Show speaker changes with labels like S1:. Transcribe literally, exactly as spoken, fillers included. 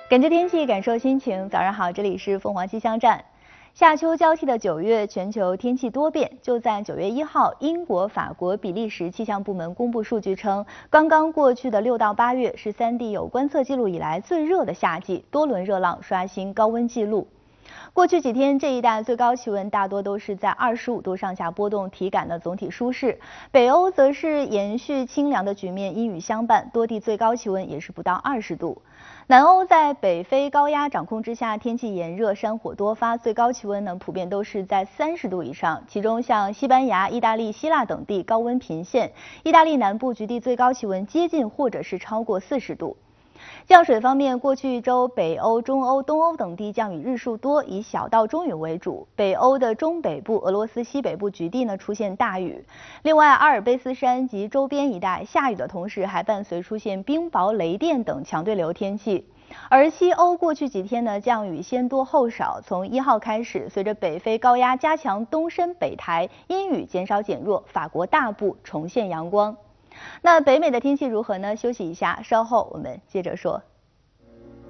S1: 感知天气，感受心情。早上好，这里是凤凰气象站。夏秋交替的九月，全球天气多变。就在九月一号，英国、法国、比利时气象部门公布数据称，刚刚过去的六到八月是三地有观测记录以来最热的夏季，多轮热浪刷新高温记录。过去几天，这一带最高气温大多都是在二十五度上下波动，体感呢总体舒适。北欧则是延续清凉的局面，阴雨相伴，多地最高气温也是不到二十度。南欧在北非高压掌控之下，天气炎热，山火多发，最高气温呢普遍都是在三十度以上。其中像西班牙、意大利、希腊等地高温频现，意大利南部局地最高气温接近或者是超过四十度。降水方面，过去一周北欧、中欧、东欧等地降雨日数多，以小到中雨为主。北欧的中北部、俄罗斯西北部局地呢出现大雨。另外，阿尔卑斯山及周边一带下雨的同时，还伴随出现冰雹、雷电等强对流天气。而西欧过去几天呢，降雨先多后少。从一号开始，随着北非高压加强东伸北抬，阴雨减少减弱，法国大部重现阳光。那北美的天气如何呢？休息一下，稍后我们接着说。